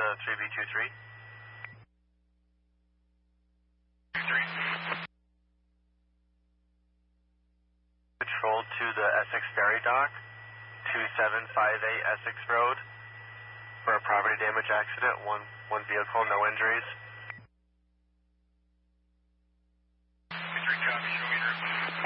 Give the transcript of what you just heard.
3B23. Patrol to the Essex Ferry Dock, 2758 Essex Road, for a property damage accident. One vehicle, no injuries.